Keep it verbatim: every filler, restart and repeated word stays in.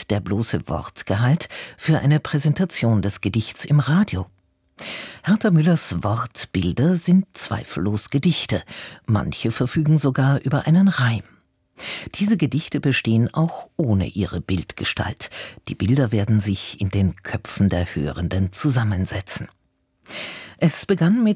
nicht der bloße Wortgehalt für eine Präsentation des Gedichts im Radio. Hertha Müllers Wortbilder sind zweifellos Gedichte, manche verfügen sogar über einen Reim. Diese Gedichte bestehen auch ohne ihre Bildgestalt. Die Bilder werden sich in den Köpfen der Hörenden zusammensetzen. Es begann mit